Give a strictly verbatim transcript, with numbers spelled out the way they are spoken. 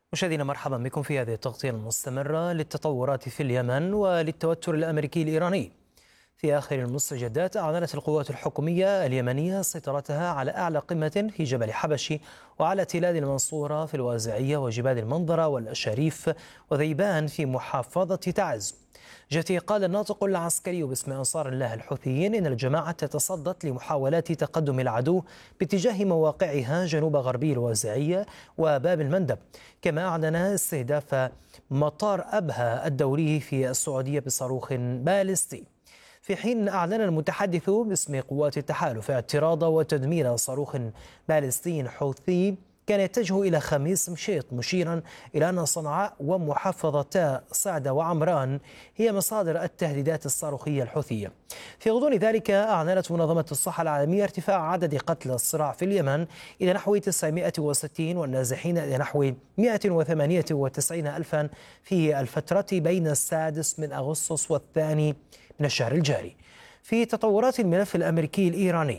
مشاهدينا مرحبا بكم في هذه التغطية المستمرة للتطورات في اليمن وللتوتر الأمريكي الإيراني. في آخر المستجدات أعلنت القوات الحكومية اليمنية سيطرتها على أعلى قمة في جبل حبشي وعلى تلال المنصورة في الوازعية وجبال المنظرة والشريف وذيبان في محافظة تعز. جتي قال الناطق العسكري باسم أنصار الله الحوثيين إن الجماعة تصدت لمحاولات تقدم العدو باتجاه مواقعها جنوب غربي الوازعية وباب المندب، كما أعلن استهداف مطار أبها الدولي في السعودية بصاروخ باليستي، في حين أعلن المتحدث باسم قوات التحالف اعتراض وتدمير صاروخ باليستي حوثي كان يتجه إلى خميس مشيط، مشيرا إلى أن صنعاء ومحافظتا صعدة وعمران هي مصادر التهديدات الصاروخية الحوثية. في غضون ذلك أعلنت منظمة الصحة العالمية ارتفاع عدد قتلى الصراع في اليمن إلى نحو تسعمائة وستين والنازحين إلى نحو مائة وثمانية وتسعين ألفا في الفترة بين السادس من أغسطس والثاني من الشهر الجاري. في تطورات الملف الأمريكي الإيراني،